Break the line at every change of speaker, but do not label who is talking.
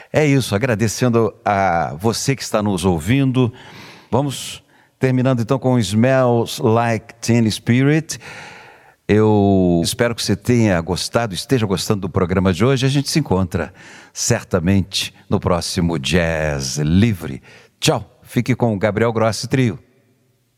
É isso, agradecendo a você que está nos ouvindo. Vamos terminando então com Smells Like Teen Spirit. Eu espero que você tenha gostado, esteja gostando do programa de hoje. A gente se encontra certamente no próximo Jazz Livre. Tchau, fique com o Gabriel Grossi Trio.